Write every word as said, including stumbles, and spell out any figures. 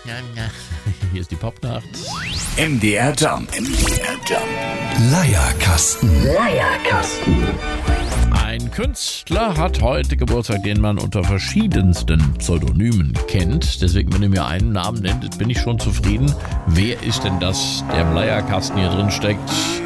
Ja, ja. Hier ist die Popnacht. M D R Jump. M D R Jump. Leierkasten. Leierkasten. Ein Künstler hat heute Geburtstag, den man unter verschiedensten Pseudonymen kennt. Deswegen, wenn ihr mir einen Namen nennt, bin ich schon zufrieden. Wer ist denn das, der im Leierkasten hier drin steckt?